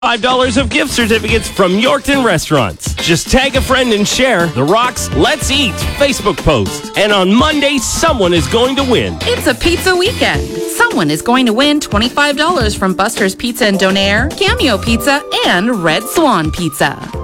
$5 of gift certificates from Yorkton Restaurants. Just tag a friend and share The Rock's Let's Eat Facebook post. And on Monday, someone is going to win. It's a pizza weekend. Someone is going to win $25 from Buster's Pizza and Donaire, Cameo Pizza, and Red Swan Pizza.